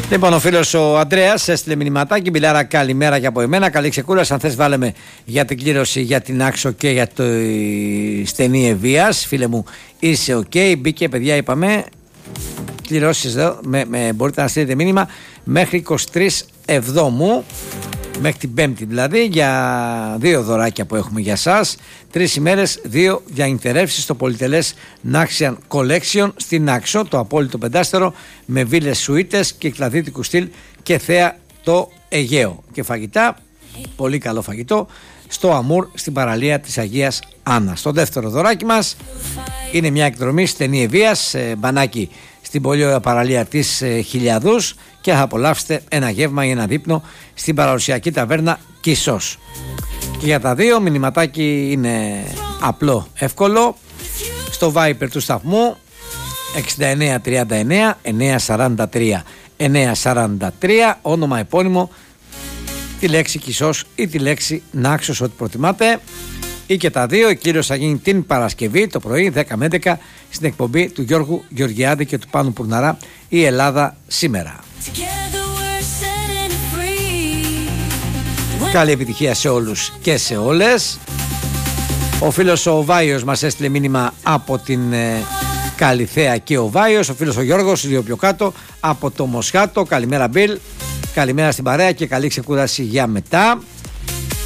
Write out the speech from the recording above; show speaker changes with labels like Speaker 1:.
Speaker 1: Λοιπόν, ο φίλος ο Ανδρέας έστειλε μηνυματάκι. Μπιλάρα, καλημέρα και από εμένα. Καλή ξεκούραση. Αν θες, βάλε για την κλήρωση για την Άξο και για το στενή Ευβίας. Φίλε μου, είσαι οκ. Μπήκε, παιδιά, είπαμε. Κληρώσεις εδώ. Μπορείτε να στείλετε μήνυμα μέχρι 23 Εβδόμου. Μέχρι την Πέμπτη δηλαδή, για 2 δωράκια που έχουμε για σας. 3 ημέρες, 2 διανυκτερεύσεις στο πολυτελές Naxian Collection στην Άξο, το απόλυτο πεντάστερο με βίλες σουίτες και κλαδίτικου στυλ και θέα το Αιγαίο. Και φαγητά, πολύ καλό φαγητό, στο Αμούρ στην παραλία της Αγίας Άννας. Το δεύτερο δωράκι μας είναι μια εκδρομή στενή Ευβίας, μπανάκι στην πολύ ωραία παραλία της Χιλιαδούς και θα απολαύσετε ένα γεύμα ή ένα δείπνο στην παραδοσιακή ταβέρνα Κισός. Και για τα δύο μηνυματάκι είναι απλό, εύκολο, στο Viper του σταθμού 6939 943 943, όνομα επώνυμο, τη λέξη Κισός ή τη λέξη Νάξος, ό,τι προτιμάτε. Ή και τα δύο. Η κλήρωση θα γίνει την Παρασκευή το πρωί 10 με 11 στην εκπομπή του Γιώργου Γεωργιάδη και του Πάνου Πουρναρά, η Ελλάδα σήμερα. Καλή επιτυχία σε όλους και σε όλες. Ο φίλος ο Βάιος μας έστειλε μήνυμα από την Καλυθέα και ο Βάιος. Ο φίλος ο Γιώργος, λίγο πιο κάτω, από το Μοσχάτο. Καλημέρα Μπιλ, καλημέρα στην παρέα και καλή ξεκούραση για μετά.